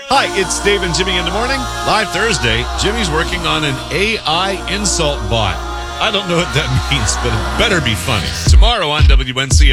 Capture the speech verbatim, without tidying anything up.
Hi, it's Dave and Jimmy in the morning. Live Thursday. Jimmy's working on an A I insult bot. I don't know what that means, but it better be funny. Tomorrow on W N C